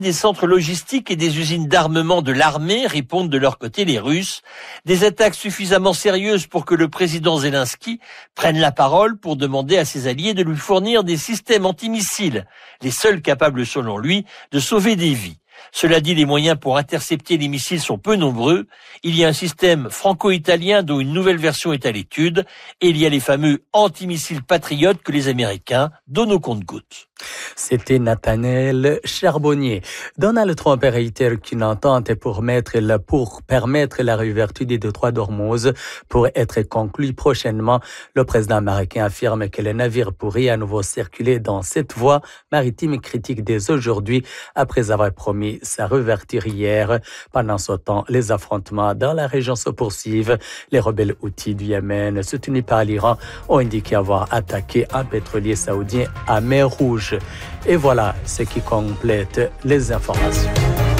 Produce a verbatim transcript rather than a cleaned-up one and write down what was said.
Des centres logistiques et des usines d'armement de l'armée, répondent de leur côté les Russes. Des attaques suffisamment sérieuses pour que le président Zelensky prenne la parole pour demander à ses alliés de lui fournir des systèmes antimissiles, les seuls capables selon lui de sauver des vies. Cela dit, les moyens pour intercepter les missiles sont peu nombreux. Il y a un système franco-italien dont une nouvelle version est à l'étude, et il y a les fameux antimissiles patriotes que les Américains donnent au compte-gouttes. C'était Nathanaël Charbonnier. Donald Trump réitère qu'une entente pour, mettre la, pour permettre la réouverture des détroits d'Ormuz pourrait être conclue prochainement. Le président américain affirme que les navires pourraient à nouveau circuler dans cette voie maritime critique dès aujourd'hui, après avoir promis sa réouverture hier. Pendant ce temps, les affrontements dans la région se poursuivent. Les rebelles houthis du Yémen, soutenus par l'Iran, ont indiqué avoir attaqué un pétrolier saoudien à Mer Rouge. Et voilà ce qui complète les informations.